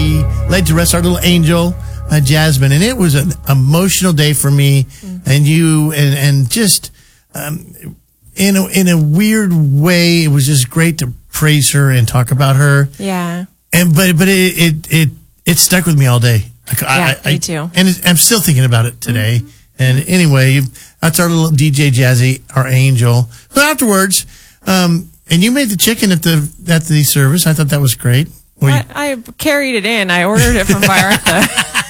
we laid to rest our little angel, Jasmine, and it was an emotional day for me and you, and just in a weird way, it was just great to praise her and talk about her. Yeah. And but it stuck with me all day. Me too. And I'm still thinking about it today. And anyway, that's our little DJ Jazzy, our angel. But afterwards, and you made the chicken at the service. I thought that was great. I carried it in. I ordered it from Vallarta.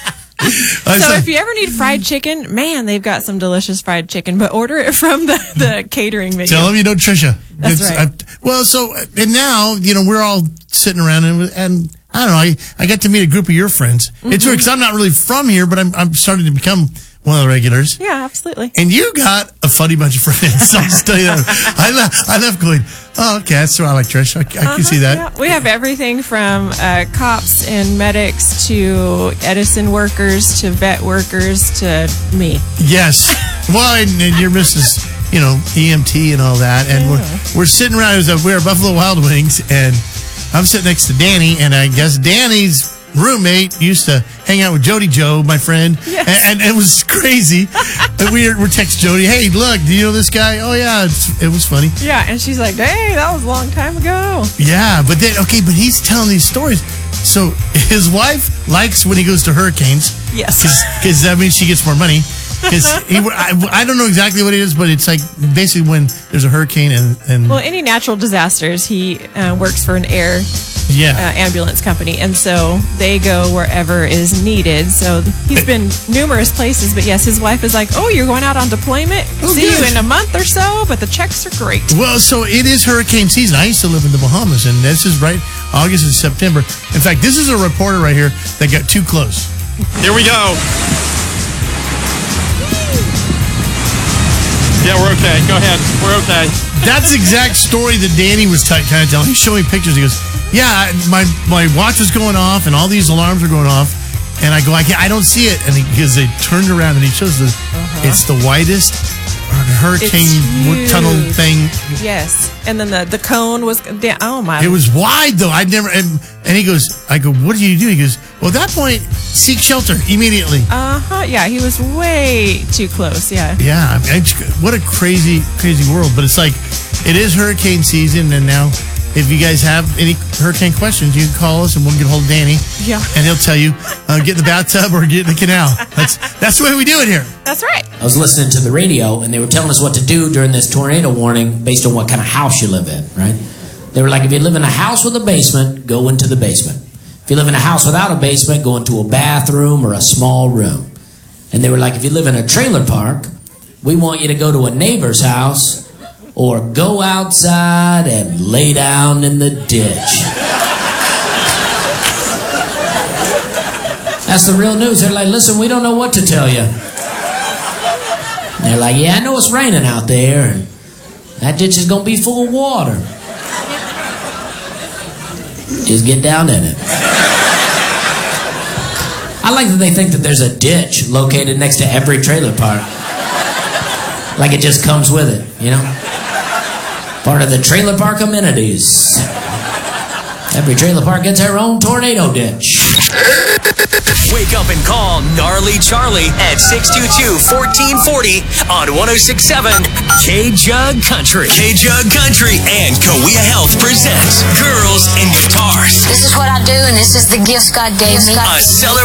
So if you ever need fried chicken, man, they've got some delicious fried chicken, but order it from the catering menu. Tell them you know Trisha. That's right. And now, we're all sitting around and I don't know, I got to meet a group of your friends. It's weird because I'm not really from here, but I'm starting to become one of the regulars. Yeah, absolutely. And you got a funny bunch of friends. I'll just tell you that. I left going, oh, okay, that's why I like Trish. I can see that. Yeah. We have everything from cops and medics to Edison workers to vet workers to me. Yes. Well, and your Mrs., EMT and all that. And we're sitting around. We're at Buffalo Wild Wings, and I'm sitting next to Danny, and I guess Danny's roommate used to hang out with Jody Joe, my friend, and it was crazy. And we're texting Jody, hey, look, do you know this guy? Oh, yeah, it was funny. Yeah, and she's like, dang, that was a long time ago. Yeah, but he's telling these stories. So his wife likes when he goes to hurricanes. Yes. Because that means she gets more money. I don't know exactly what it is, but it's like basically when there's a hurricane and well, any natural disasters, he works for an air ambulance company, and so they go wherever is needed. So he's been numerous places, but yes, his wife is like, oh, you're going out on deployment? See you in a month or so, but the checks are great. Well, so it is hurricane season. I used to live in the Bahamas, and this is right August and September. In fact, this is a reporter right here that got too close. Here we go. Yeah, we're okay. Go ahead. We're okay. That's the exact story that Danny was kind of telling. He's showing pictures. He goes, yeah, my watch was going off and all these alarms are going off. And I go, I don't see it. And because they turned around and he shows it's the widest hurricane tunnel thing. Yes. And then the cone was, oh my. It was wide though. I'd never, and he goes, I go, what do you do? He goes, well, at that point, seek shelter immediately. Yeah, he was way too close. Yeah. Yeah. What a crazy, crazy world. But it's like, it is hurricane season. And now, if you guys have any hurricane questions, you can call us and we'll get hold of Danny. Yeah. And he'll tell you, get in the bathtub or get in the canal. That's the way we do it here. That's right. I was listening to the radio and they were telling us what to do during this tornado warning based on what kind of house you live in, right? They were like, if you live in a house with a basement, go into the basement. If you live in a house without a basement, go into a bathroom or a small room. And they were like, if you live in a trailer park, we want you to go to a neighbor's house or go outside and lay down in the ditch. That's the real news. They're like, listen, we don't know what to tell you. And they're like, yeah, I know it's raining out there, and that ditch is going to be full of water. Just get down in it. I like that they think that there's a ditch located next to every trailer park. Like it just comes with it, Part of the trailer park amenities. Every trailer park gets their own tornado ditch. Wake up and call Gnarly Charlie at 622-1440 on 106.7 K-Jug Country. K-Jug Country and Kawea Health presents Girls and Guitars. This is what I do, and this is the gifts God gave me. A celebration